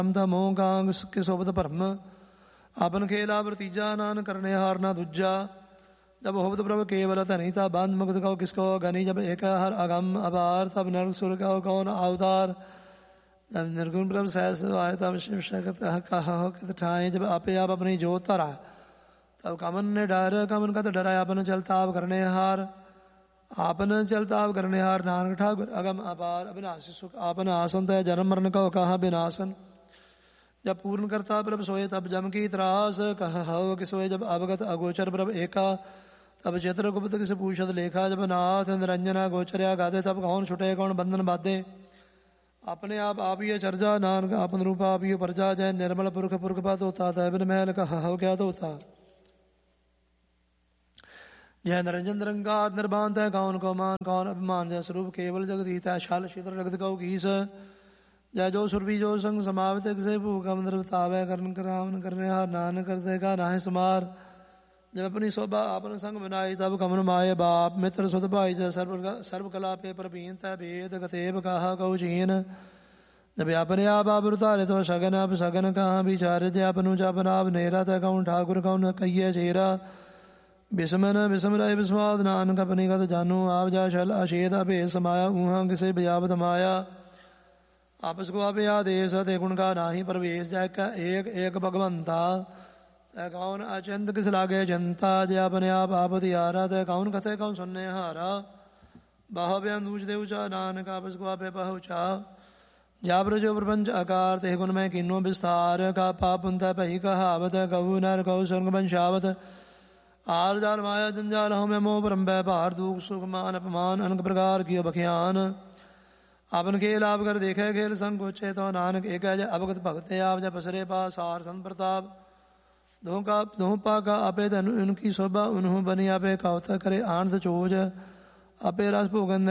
ਮਮਤਾ ਮੋਹ ਕਾਂਗ ਕਿ ਸੋਬਤ ਭਰਮ ਆਪਨ ਖੇਲਾ ਵਰਤੀਜਾ ਨਾਨ ਕਰਨੇ ਹਾਰ ਨਾ ਦੂਜਾ जब होबत प्रभ केवल धनी था बंध मुक्त कहो किसको गनी जब एक हर अगम अपार तब नरक सुर कहो कौन अवतार जब निर्गुण प्रभ सहस आए तब शिव शकत कह ठाए जब आपे आप अपनी जोत धरा तब कमन ने डर कमन कत डराया अपन चलताव करने हार आपन चलताव करने हार नानक ठाकुर अगम अपार अविनाशी सुख आपन आसन तय जन्म मरण कहो कहा विनाशन जब पूर्ण करता प्रभ सोए तब जम की त्रास कह कि सोए जब अवगत अगोचर प्रभ एका तब चित्र गुप्त किस पूछत लेखा जब नाथ निरंजना गोचर्या गादे तब कौन छुटे कौन बंधन बाधे अपने आप ही चर्जा नानक आपन रूपा आप ही प्रजा जय निर्मल पुरख पुरख पात होता तय बिन महल कहा क्या तो होता जय निरंजन निरंकार निर्बांत है कौन को मान कौन अभिमान जय स्वरूप केवल जगदीता शाल शीतल जगत कौ कीस जय जो सुरभि जो संग समावित से भूखम बतावे करण करावन करने हार नानक करते का नाहे समार जब अपनी शोभा आपन संग बनाई तब कमन माए बाप मित्र सुध भाई जय सर्व कला पे प्रवीण तय भेद कतेब कहा कऊ चीन जब अपने आप उतारे तो सगन अब सगन कहाँ विचार जय अपनु जपन आप नेरा तय कौन ठाकुर कौन कहिए चेरा बिस्मन बिस्म रहे बिस्माद नानक अपनी गत जानू आप जा छल अशेद अभे समाया ऊहा किसे बजावत माया आपस को आप आदेश ते गुण का नाही प्रवेश जय का एक एक भगवंता तय कौन अचिंत किस लागे जनता जय अपने आप यारा तय कौन कथे कौन सुनने हारा बाह बयान दूज दे उचा नानक आपस को आपे पहुँचा जाबर जो प्रपंच आकार ते गुण में किन्नो विस्तार का पाप उनता पही कहावत कहू नर कहू स्वर्ग वंशावत आल जाल माया जंजाल हो में मोह परम व्यापार दुख सुख मान अपमान अनक प्रकार की बखियान आपन खेल आप कर देखे खेल संकोचे तो नानक एक जय अवगत भगत आप जय पसरे पा सार संत प्रताप दोह पा का आपे धनु उनकी शोभा उन्हों बनी आपे कौता करे आनंद चोज आपे रस भोगन